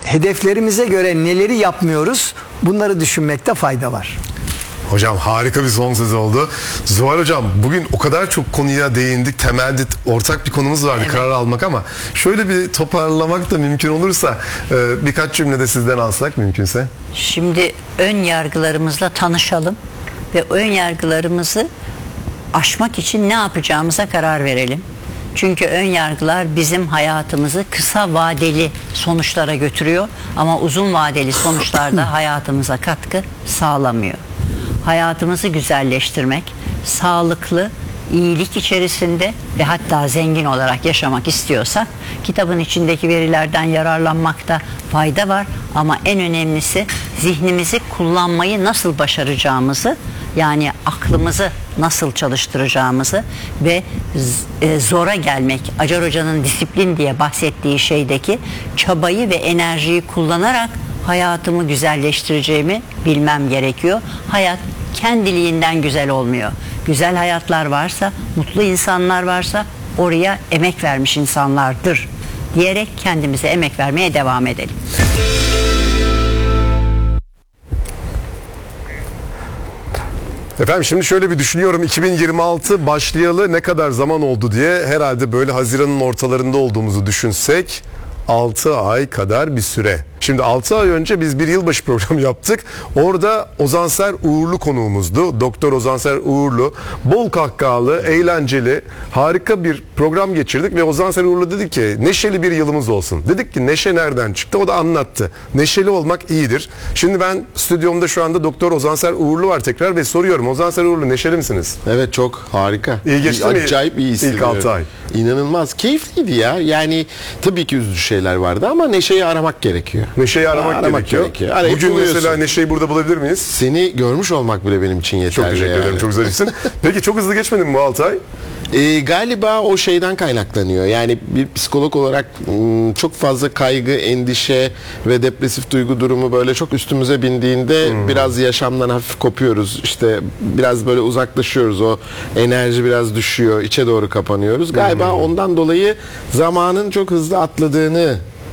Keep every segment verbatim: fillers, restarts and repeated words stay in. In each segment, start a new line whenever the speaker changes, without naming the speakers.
hedeflerimize göre neleri yapmıyoruz, bunları düşünmekte fayda var.
Hocam harika bir son söz oldu. Zuhal Hocam, bugün o kadar çok konuya değindik. Temelde ortak bir konumuz vardı, evet. Karar almak, ama şöyle bir toparlamak da mümkün olursa e, birkaç cümlede sizden alsak mümkünse.
Şimdi ön yargılarımızla tanışalım ve ön yargılarımızı aşmak için ne yapacağımıza karar verelim. Çünkü ön yargılar bizim hayatımızı kısa vadeli sonuçlara götürüyor ama uzun vadeli sonuçlarda hayatımıza katkı sağlamıyor. Hayatımızı güzelleştirmek, sağlıklı, iyilik içerisinde ve hatta zengin olarak yaşamak istiyorsak kitabın içindeki verilerden yararlanmakta fayda var. Ama en önemlisi zihnimizi kullanmayı nasıl başaracağımızı, yani aklımızı nasıl çalıştıracağımızı ve zora gelmek, Acar Hoca'nın disiplin diye bahsettiği şeydeki çabayı ve enerjiyi kullanarak hayatımı güzelleştireceğimi bilmem gerekiyor. Hayat kendiliğinden güzel olmuyor. Güzel hayatlar varsa, mutlu insanlar varsa oraya emek vermiş insanlardır diyerek kendimize emek vermeye devam edelim.
Efendim şimdi şöyle bir düşünüyorum, iki bin yirmi altı başlayalı ne kadar zaman oldu diye, herhalde böyle Haziran'ın ortalarında olduğumuzu düşünsek altı ay kadar bir süre. Şimdi altı ay önce biz bir yılbaşı programı yaptık. Orada Ozanser Uğurlu konuğumuzdu. Doktor Ozanser Uğurlu. Bol kahkahalı, eğlenceli, harika bir program geçirdik ve Ozanser Uğurlu dedi ki neşeli bir yılımız olsun. Dedik ki neşe nereden çıktı? O da anlattı. Neşeli olmak iyidir. Şimdi ben stüdyomda şu anda Doktor Ozanser Uğurlu var tekrar ve soruyorum. Ozanser Uğurlu, neşeli misiniz?
Evet, çok harika.
İyi geçti mi?
Acayip iyi hissediyorum.
İlk altı ay.
İnanılmaz. Keyifliydi ya. Yani tabii ki üzücü şeyler vardı ama neşeyi aramak gerekiyor.
Neşeyi aramak,
aramak
gerekiyor.
gerekiyor. Arayıp
Bugün
buluyorsun.
mesela Neşe'yi burada bulabilir miyiz?
Seni görmüş olmak bile benim için yeterli.
Çok teşekkür
yani.
ederim. Çok zarifsin. Peki çok hızlı geçmedi mi bu altı ay?
Ee, galiba o şeyden kaynaklanıyor. Yani bir psikolog olarak ım, çok fazla kaygı, endişe ve depresif duygu durumu böyle çok üstümüze bindiğinde hmm. biraz yaşamdan hafif kopuyoruz. İşte biraz böyle uzaklaşıyoruz. O enerji biraz düşüyor. İçe doğru kapanıyoruz. Galiba hmm. ondan dolayı zamanın çok hızlı atladığını,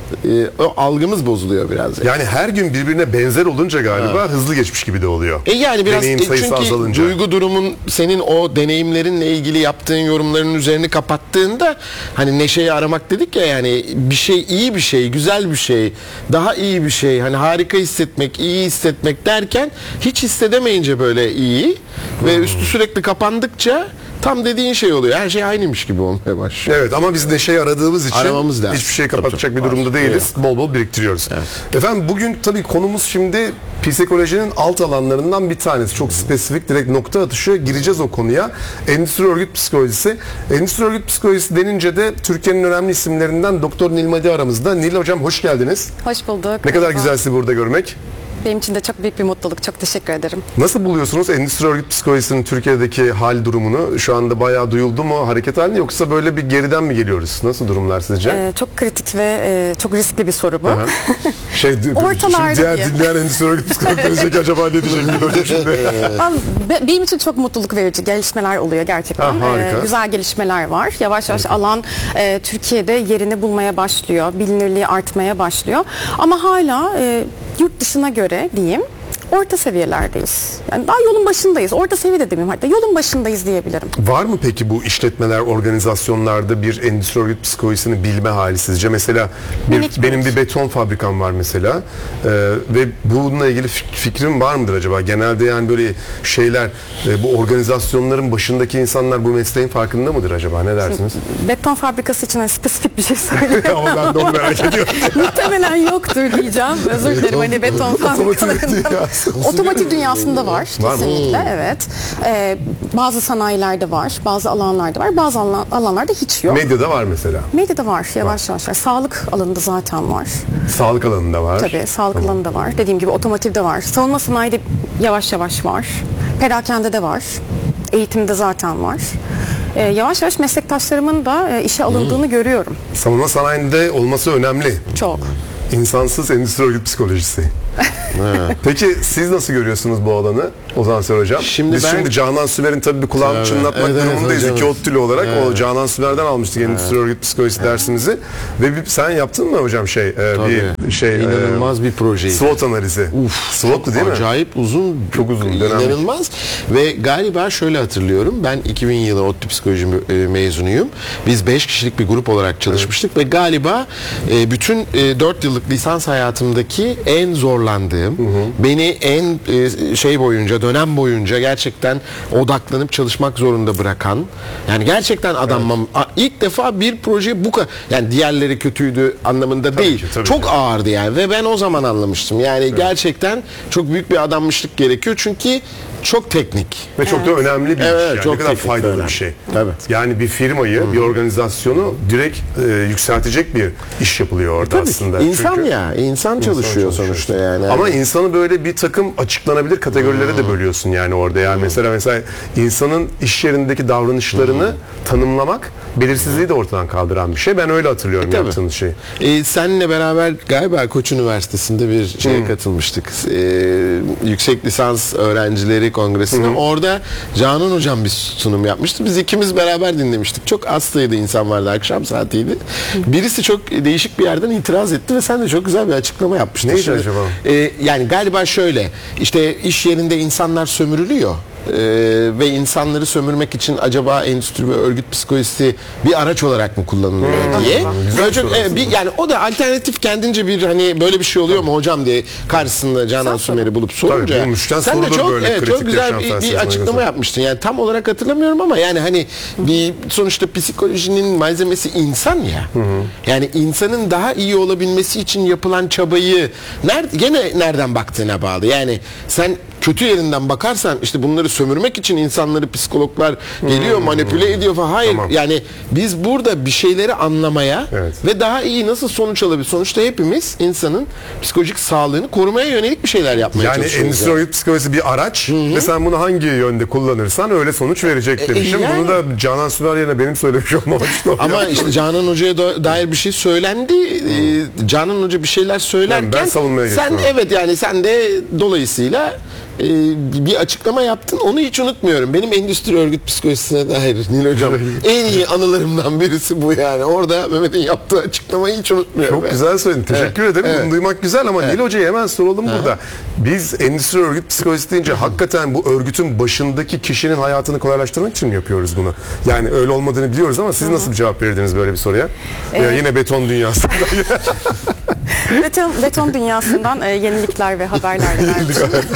E, o algımız bozuluyor biraz. Yani,
yani her gün birbirine benzer olunca galiba ha. hızlı geçmiş gibi de oluyor.
E yani biraz
deneyim
e,
sayısı
çünkü
azalınca.
Duygu durumun senin o deneyimlerinle ilgili yaptığın yorumların üzerini kapattığında, hani neşeyi aramak dedik ya, yani bir şey, iyi bir şey, güzel bir şey, daha iyi bir şey, hani harika hissetmek, iyi hissetmek derken hiç hissedemeyince böyle iyi hmm. ve üstü sürekli kapandıkça tam dediğin şey oluyor. Her şey aynıymış gibi olmaya başlıyor.
Evet, ama biz neşeyi aradığımız için
aramamız lazım.
Hiçbir şey kapatacak
tabii,
bir durumda
tabii.
değiliz. Evet. Bol bol biriktiriyoruz.
Evet.
Efendim bugün tabii konumuz şimdi psikolojinin alt alanlarından bir tanesi. Çok spesifik, direkt nokta atışı gireceğiz o konuya. Endüstri örgüt psikolojisi. Endüstri örgüt psikolojisi denince de Türkiye'nin önemli isimlerinden Doktor Nilmadi aramızda. Nil Hocam hoş geldiniz.
Hoş bulduk.
Ne kadar güzel sizi burada görmek.
Benim için de çok büyük bir mutluluk. Çok teşekkür ederim.
Nasıl buluyorsunuz endüstri örgüt psikolojisinin Türkiye'deki hal durumunu? Şu anda bayağı duyuldu mu hareket halinde, yoksa böyle bir geriden mi geliyoruz? Nasıl durumlar sizce?
Ee, çok kritik ve e, çok riskli bir soru bu.
şey,
Ortalarda
şimdi diğer
diye.
dinleyen endüstri örgüt psikolojisi acaba ne diyecek hocam şimdi?
Benim için çok mutluluk verici gelişmeler oluyor gerçekten.
Ha, harika.
Ee, güzel gelişmeler var. Yavaş yavaş harika. alan e, Türkiye'de yerini bulmaya başlıyor. Bilinirliği artmaya başlıyor. Ama hala e, yurt dışına göre diyeyim orta seviyelerdeyiz. Yani daha yolun başındayız. Orta seviyede demeyeyim, hatta yolun başındayız diyebilirim.
Var mı peki bu işletmeler, organizasyonlarda bir endüstri örgüt psikolojisini bilme hali sizce? Mesela bir,
Minik
benim
minik.
bir beton fabrikam var mesela ee, ve bununla ilgili fikrim var mıdır acaba? Genelde yani böyle şeyler, e, bu organizasyonların başındaki insanlar bu mesleğin farkında mıdır acaba? Ne dersiniz?
Beton fabrikası için spesifik bir şey söyleyeyim.
Ama ben de onu merak ediyorum.
Muhtemelen yoktur diyeceğim. Özür dilerim, hani beton fabrikalarında. Otomotiv dünyasında var, var kesinlikle, mı? Evet. Ee, bazı sanayilerde var, bazı alanlarda var, bazı alan, alanlarda hiç yok.
Medyada var mesela.
Medyada var, yavaş var. yavaş. Yani sağlık alanında zaten var.
Sağlık alanında var.
Tabii, sağlık
tamam.
alanında var. Dediğim gibi otomotivde var. Savunma sanayide yavaş yavaş var. Perakende de var. Eğitimde zaten var. Ee, yavaş yavaş meslektaşlarımın da e, işe alındığını hmm. görüyorum.
Savunma sanayinde olması önemli.
Çok.
İnsansız endüstri örgüt psikolojisi. Peki siz nasıl görüyorsunuz bu alanı Ozan Ser Hocam?
Şimdi
Biz
ben-
şimdi Canan Sümer'in tabii bir kulağını
Tabii.
çınlatmak
Evet, evet
durumundayız.
hocam.
İki ODTÜ'lü olarak
Evet.
o Canan Sümer'den almıştık endüstri örgüt psikolojisi dersimizi. Ve bir, sen yaptın mı hocam şey? e, bir şey
İnanılmaz
e,
bir projeydi.
SWOT analizi.
Uf,
SWOT'tu değil mi?
Acayip uzun,
Çok uzun, dönem.
inanılmaz. Ve galiba şöyle hatırlıyorum. Ben iki bin yılı ODTÜ psikoloji e, mezunuyum. Biz beş kişilik bir grup olarak çalışmıştık ve galiba e, bütün e, dört yıllık lisans hayatımdaki en zorlandığım, beni en e, şey boyunca, dönem boyunca gerçekten odaklanıp çalışmak zorunda bırakan, yani gerçekten adanmam. A- ilk defa bir proje bu kadar, yani diğerleri kötüydü anlamında değil.
ki, tabii
çok
ki.
ağırdı yani ve ben o zaman anlamıştım. Yani gerçekten çok büyük bir adanmışlık gerekiyor çünkü çok teknik.
Ve çok da önemli bir
Evet,
iş. Yani.
çok
Ne kadar
teknik
faydalı
önemli.
bir şey.
Tabii.
Yani bir firmayı, bir organizasyonu direkt e, yükseltecek bir iş yapılıyor orada
Tabii ki.
aslında.
İnsan
Çünkü
ya, insan çalışıyor sonuçta yani.
Ama insanı böyle bir takım açıklanabilir kategorilere de bölüyorsun yani orada. Yani mesela mesela insanın iş yerindeki davranışlarını tanımlamak belirsizliği de ortadan kaldıran bir şey. Ben öyle hatırlıyorum
tabii.
yaptığınız şeyi.
Ee, seninle beraber galiba Koç Üniversitesi'nde bir şeye katılmıştık. Ee, yüksek lisans öğrencileri kongresine. Orada Canan Hocam bir sunum yapmıştı. Biz ikimiz beraber dinlemiştik. Çok az sayıda insan vardı. Akşam saatiydi. Birisi çok değişik bir yerden itiraz etti ve sen de çok güzel bir açıklama yapmıştın.
Neydi
Şimdi,
acaba?
e, yani galiba şöyle. İşte iş yerinde insanlar sömürülüyor. Ee, ve insanları sömürmek için acaba endüstri ve örgüt psikolojisi bir araç olarak mı kullanılıyor diye. Böyle çok, e, bir, yani o da alternatif kendince bir hani böyle bir şey oluyor mu hocam diye karşısında Canan Sümer'i bulup sorunca.
Tabii, bulmuşken
sen de
sorulur
çok,
böyle
evet,
kritik
çok güzel
yaşam
bir, bir
felsefesine
açıklama
göre.
yapmıştın. Yani tam olarak hatırlamıyorum ama yani hani bir sonuçta psikolojinin malzemesi insan ya. Yani insanın daha iyi olabilmesi için yapılan çabayı nerede, gene nereden baktığına bağlı. Yani sen kötü yerinden bakarsan işte bunları sömürmek için insanları psikologlar geliyor, manipüle ediyor falan. Hayır,
Tamam.
yani biz burada bir şeyleri anlamaya
Evet.
ve daha iyi nasıl sonuç alabilir? Sonuçta hepimiz insanın psikolojik sağlığını korumaya yönelik bir şeyler yapmaya
Yani
çalışıyoruz.
endüstri örgüt psikolojisi bir araç ve sen bunu hangi yönde kullanırsan öyle sonuç verecek demişim.
yani-
Bunu da Canan Sümer yerine benim söylemiş olmam hoş.
Ama işte Canan Hoca'ya da- dair bir şey söylendi. Ee, Canan Hoca bir şeyler söylerken
Yani ben savunmaya
sen
geçtim.
evet yani sen de dolayısıyla e, bir açıklama yaptın. Onu hiç unutmuyorum. Benim endüstri örgüt psikolojisine dair Nil Hocam en iyi anılarımdan birisi bu yani. Orada Mehmet'in yaptığı açıklamayı hiç unutmuyorum.
Çok
ben.
güzel söyledin. Teşekkür
Evet,
ederim.
evet.
Bunu duymak güzel ama Nil Hoca'ya hemen soralım burada. Biz endüstri örgüt psikolojisi deyince hakikaten bu örgütün başındaki kişinin hayatını kolaylaştırmak için mi yapıyoruz bunu? Yani öyle olmadığını biliyoruz ama siz nasıl bir cevap verirdiniz böyle bir soruya? Ya yine beton dünyası.
Beton, beton dünyasından e, yenilikler ve haberlerle verdim.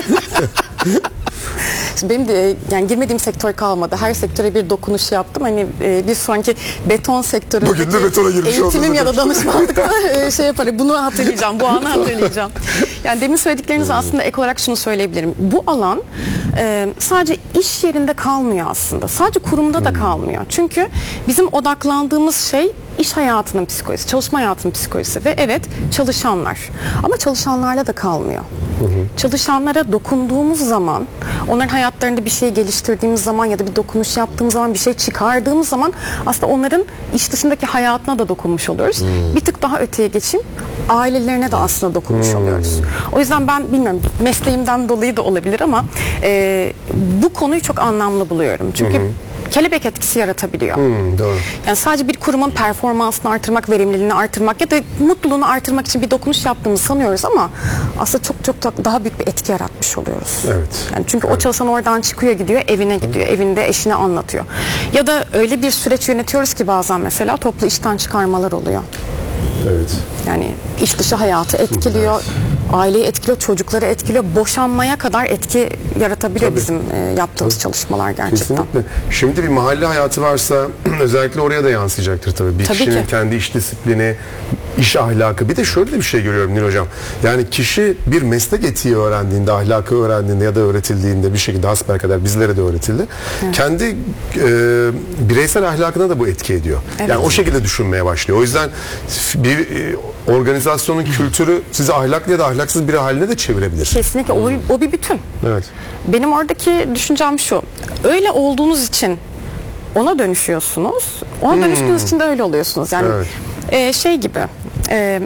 Şimdi benim de e, yani girmediğim sektör kalmadı. Her sektöre bir dokunuş yaptım. Hani e, bir sonraki beton sektöründeki
Bugün de betona girmiş
eğitimim
oldunuz
ya da
hocam.
danışmanlıkta e, şey yaparım. Bunu hatırlayacağım. Bu anı hatırlayacağım. Yani demin söylediklerinize aslında ek olarak şunu söyleyebilirim. Bu alan e, sadece iş yerinde kalmıyor aslında. Sadece kurumda da kalmıyor. Çünkü bizim odaklandığımız şey iş hayatının psikolojisi, çalışma hayatının psikolojisi ve evet çalışanlar. Ama çalışanlarla da kalmıyor. Çalışanlara dokunduğumuz zaman, onların hayatlarında bir şey geliştirdiğimiz zaman ya da bir dokunuş yaptığımız zaman, bir şey çıkardığımız zaman aslında onların iş dışındaki hayatına da dokunmuş oluyoruz. Bir tık daha öteye geçeyim, ailelerine de aslında dokunmuş oluyoruz. O yüzden ben bilmiyorum, mesleğimden dolayı da olabilir ama e, bu konuyu çok anlamlı buluyorum. Çünkü kelebek etkisi yaratabiliyor.
Hmm, doğru.
Yani sadece bir kurumun performansını artırmak, verimliliğini artırmak ya da mutluluğunu artırmak için bir dokunuş yaptığımızı sanıyoruz ama aslında çok çok çok daha büyük bir etki yaratmış oluyoruz.
Evet.
Yani çünkü o çalışan oradan çıkıyor, gidiyor, evine gidiyor, evinde eşine anlatıyor. Ya da öyle bir süreç yönetiyoruz ki bazen mesela toplu işten çıkarmalar oluyor.
Evet.
Yani iş dışı hayatı etkiliyor, aileyi etkiliyor, çocukları etkiliyor, boşanmaya kadar etki yaratabiliyor bizim e, yaptığımız çalışmalar gerçekten.
Kesinlikle. Şimdi bir mahalle hayatı varsa özellikle oraya da yansıyacaktır tabii. Bir
Tabii
kişinin
ki.
kendi iş disiplini, iş ahlakı. Bir de şöyle de bir şey görüyorum Nil Hocam. Yani kişi bir meslek etiği öğrendiğinde, ahlakı öğrendiğinde ya da öğretildiğinde bir şekilde hasbelkader bizlere de öğretildi. Kendi e, bireysel ahlakına da bu etki ediyor.
Evet.
Yani o şekilde düşünmeye başlıyor. O yüzden bir e, organizasyonun kültürü sizi ahlaklı ya da ahlaksız biri haline de çevirebilir.
Kesinlikle o, o bir bütün.
Evet.
Benim oradaki düşüncem şu. Öyle olduğunuz için ona dönüşüyorsunuz. Ona dönüştüğünüz için de öyle oluyorsunuz. Yani
Evet.
e, şey gibi. E,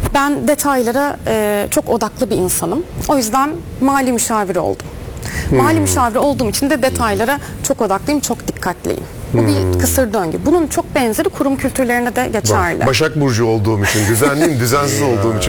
Ben detaylara e, çok odaklı bir insanım. O yüzden mali müşaviri oldum. Mali müşaviri olduğum için de detaylara çok odaklıyım, çok dikkatliyim. Bu bir kısır döngü. Bunun çok benzeri kurum kültürlerine de geçerli.
Başak Burcu olduğum için düzenliyim, düzensiz olduğum için